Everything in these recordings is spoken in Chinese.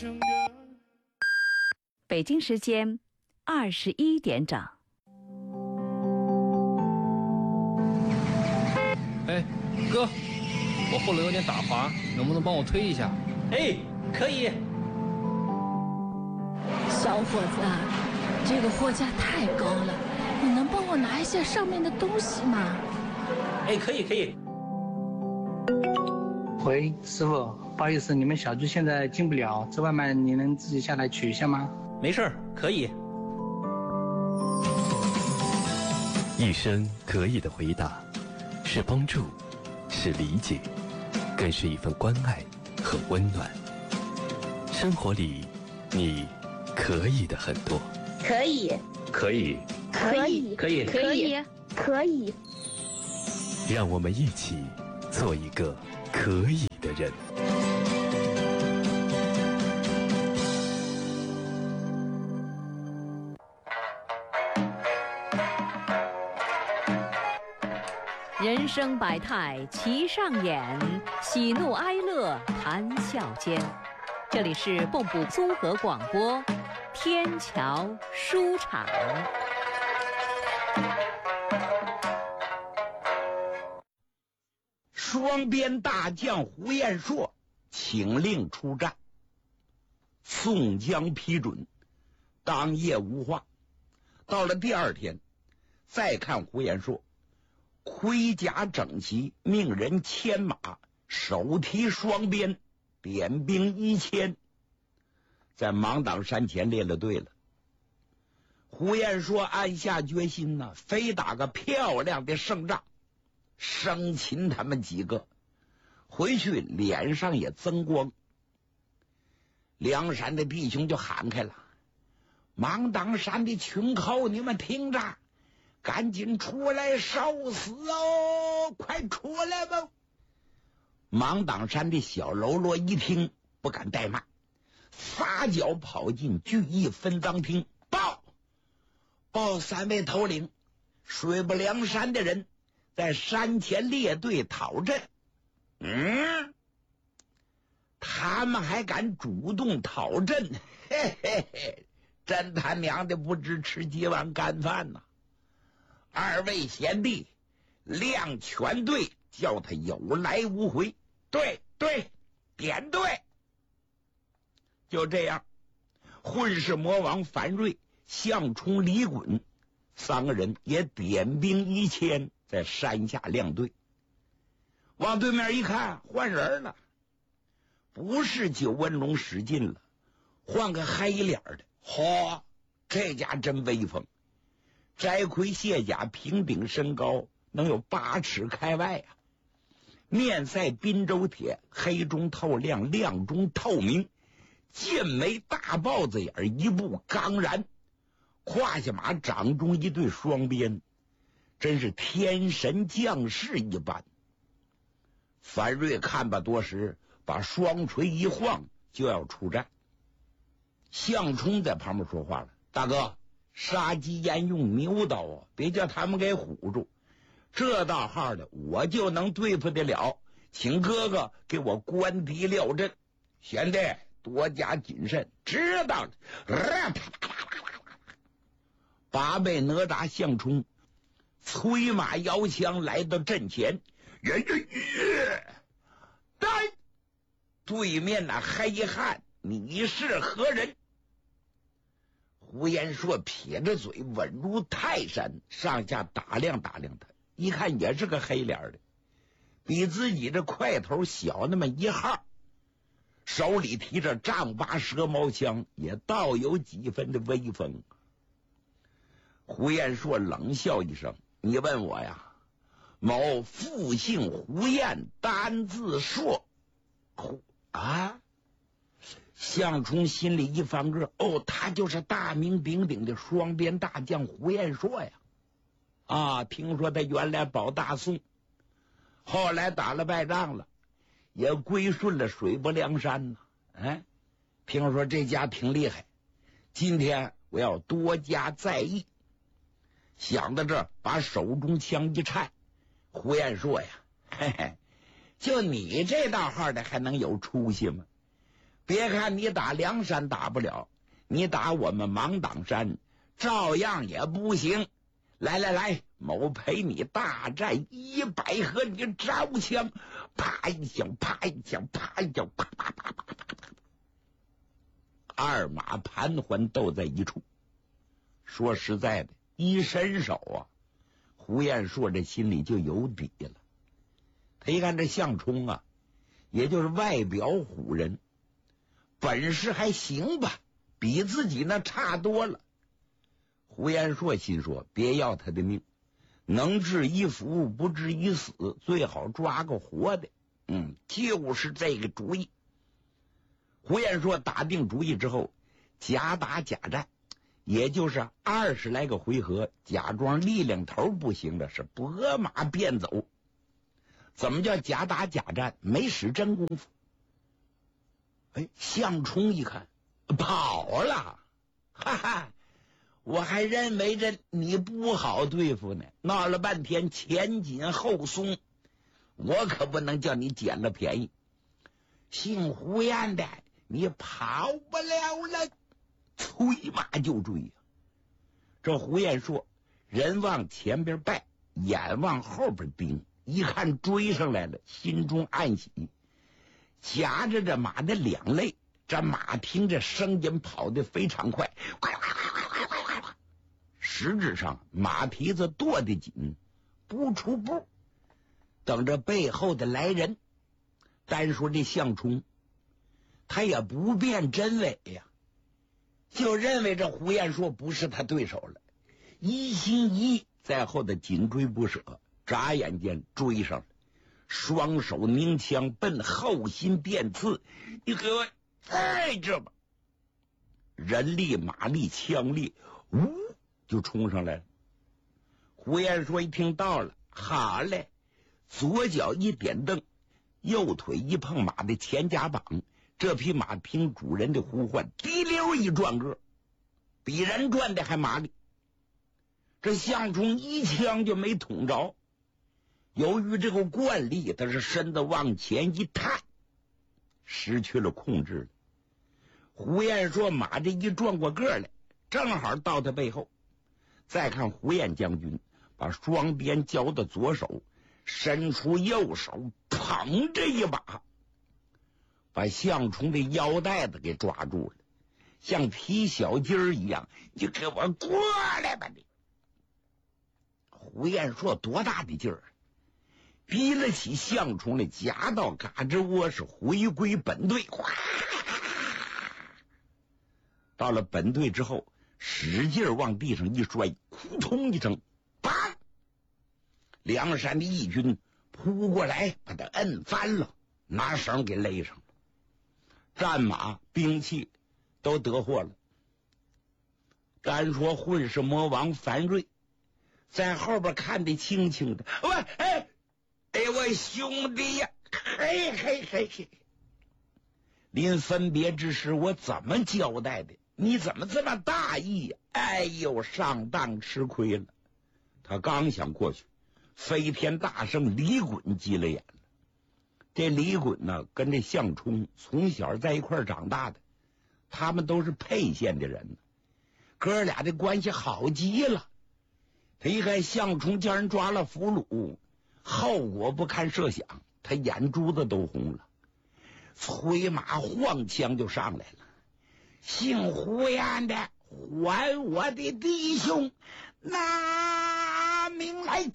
北京时间21点整。 哎，哥，我后轮有点打滑，能不能帮我推一下？ 哎，可以。 小伙子，这个货架太高了，你能帮我拿一下上面的东西吗？ 哎，可以可以。 喂，师傅，不好意思，你们小区现在进不了，这外卖你能自己下来取一下吗？ 没事儿，可以。 一声可以的回答，是帮助，是理解，更是一份关爱和温暖。生活里，你可以的很多。 可以， 可以， 可以， 可以， 可以，可以。 让我们一起做一个可以的人。 人生百态齐上演，喜怒哀乐谈笑间。这里是蚌埠综合广播，天桥书场。 双边大将胡彦硕请令出战，宋江批准，当夜无话。到了第二天，再看胡彦硕盔甲整齐，命人牵马，手提双鞭，点兵1000，在芒砀山前列了队了。胡彦硕暗下决心呢，非打个漂亮的胜仗，生擒他们几个，回去脸上也增光。梁山的弟兄就喊开了：芒砀山的群寇，你们听着，赶紧出来受死哦，快出来吧！芒砀山的小喽啰一听，不敢怠慢，撒脚跑进聚义分赃厅，报3位头领，水泊梁山的人在山前列队讨阵。他们还敢主动讨阵，嘿嘿嘿，真他娘的不知吃几碗干饭呐！2位贤弟亮全队，叫他有来无回。对，点队。就这样，混世魔王樊瑞、项冲、李衮3个人也点兵1000，在山下亮队。往对面一看，换人了，不是九纹龙史进了，换个黑脸的。嚯，这家真威风！摘盔卸甲，平顶身高能有8尺开外啊！面赛滨州铁，黑中透亮，亮中透明，剑眉大豹子眼，一步刚然，胯下马掌中一对双鞭，真是天神降世一般。樊瑞看罢多时，把双锤一晃，就要出战。项冲在旁边说话了：大哥，杀鸡焉用牛刀啊，别叫他们给唬住，这道号的我就能对付得了，请哥哥给我关敌料阵。贤弟多加谨慎，知道了。8倍哪吒项冲催马摇枪来到阵前，对面那黑汉，你是何人？胡彦硕撇着嘴，稳如泰山，上下打量他，一看也是个黑脸的，比自己这块头小那么1号，手里提着丈8蛇矛枪，也倒有几分的威风。胡彦硕冷笑一声：你问我呀？某复姓胡彦，单字硕。项冲心里一翻个，他就是大名鼎鼎的双鞭大将胡彦硕呀！听说他原来保大宋，后来打了败仗了，也归顺了水泊梁山呢。听说这家挺厉害，今天我要多加在意。想到这儿，把手中枪一颤：胡彦硕呀，嘿嘿，就你这道号的还能有出息吗？ 别看你打梁山打不了，你打我们芒砀山照样也不行。来，某陪你大战100合，你招枪，啪一枪，啪一枪，啪一枪，啪啪啪啪啪啪，二马盘桓斗在一处。说实在的，一伸手啊，胡彦硕这心里就有底了。他一看这项冲啊，也就是外表唬人，本事还行吧，比自己那差多了。胡彦硕心说，别要他的命，能治一服不治一死，最好抓个活的。就是这个主意。胡彦硕打定主意之后，假打假战，也就是20来个回合，假装力量头不行的是拨马便走。怎么叫假打假战？没使真功夫。项冲一看跑了，哈哈，我还认为这你不好对付呢，闹了半天前紧后松，我可不能叫你捡了便宜。姓胡彦的，你跑不了了，催马就追呀。这胡彦硕人往前边拜，眼往后边盯，一看追上来了，心中暗喜，夹着这马的两肋，这马听着声音跑得非常快，快，实质上马蹄子跺得紧，不出步，等着背后的来人。单说这项冲，他也不辨真伪呀，就认为这胡彦硕不是他对手了，一心一意在后的紧追不舍，眨眼间追上了，双手拧枪奔后心电刺，你给我在这吧！人力马力枪力就冲上来了。胡彦硕一听到了，好嘞，左脚一点蹬，右腿一碰马的前夹膀，这匹马听主人的呼唤，滴溜一转个，比人转的还麻利。这项冲一枪就没捅着，由于这个惯例，他是身子往前一探，失去了控制了。胡彦硕马这一转过个来，正好到他背后。再看胡彦将军把双边交的左手伸出右手，捧着一把，把项冲的腰带子给抓住了，像提小鸡儿一样，你给我过来吧你！胡彦硕多大的劲儿，逼了起项冲的夹到嘎吱窝，是回归本队。到了本队之后，使劲往地上一摔，扑通一声，砰！梁山的义军扑过来，把他摁翻了，拿绳给勒上了。战马兵器都得获了。单说混世魔王樊瑞在后边看得清清的，我兄弟呀，嘿，临分别之时我怎么交代的？你怎么这么大意呀？上当吃亏了。他刚想过去，飞天大圣李衮急了眼了。这李衮呢，跟这项冲从小在一块长大的，他们都是沛县的人，哥俩的关系好极了。他一看项冲叫人抓了俘虏，后果不堪设想，他眼珠子都红了，催马晃枪就上来了。姓胡彦的，还我的弟兄，拿命来！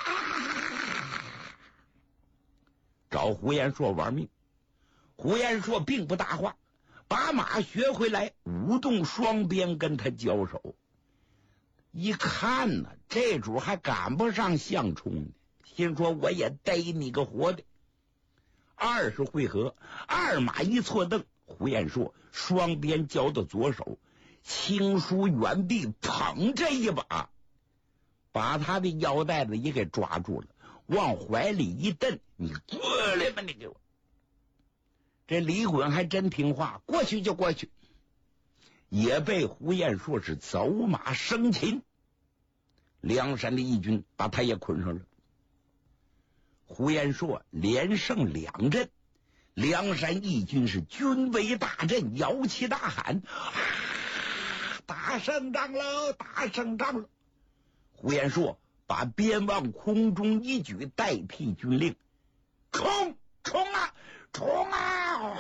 找胡彦硕玩命。胡彦硕并不大话，把马学回来，舞动双鞭跟他交手。一看呢，这主还赶不上项冲呢，心说我也逮你个活的。20回合，二马一错蹬，胡彦硕双鞭交到左手，轻舒远臂，捧这一把，把他的腰带子也给抓住了，往怀里一蹬，你过来吧，你给我。这李衮还真听话，过去就过去，也被胡彦硕是走马生擒。梁山的义军把他也捆上了。胡彦硕连胜2阵， 梁山义军是军威大振，摇旗大喊：“打胜仗喽！打胜仗喽！”胡延硕把鞭往空中一举，代替军令：“冲！冲啊！冲啊！”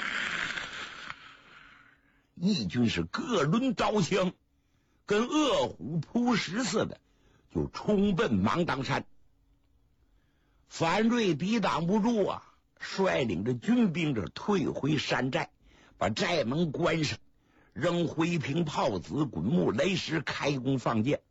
义军是各抡刀枪，跟饿虎扑食似的，就冲奔芒砀山。樊瑞抵挡不住啊，率领着军兵者退回山寨，把寨门关上，扔灰瓶炮子、滚木雷石，开弓放箭。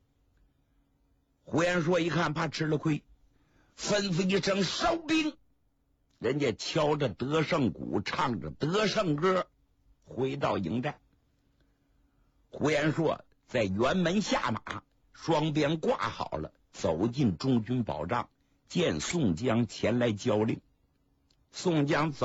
胡延硕一看怕吃了亏，吩咐一声收兵，人家敲着得胜鼓，唱着得胜歌，回到营寨。胡延硕在辕门下马，双鞭挂好了，走进中军保障，见宋江前来交令。宋江早